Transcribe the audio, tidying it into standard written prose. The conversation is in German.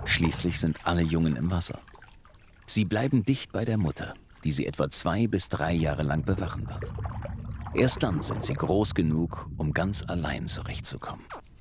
Schließlich sind alle Jungen im Wasser. Sie bleiben dicht bei der Mutter, die sie etwa 2 bis 3 Jahre lang bewachen wird. Erst dann sind sie groß genug, um ganz allein zurechtzukommen.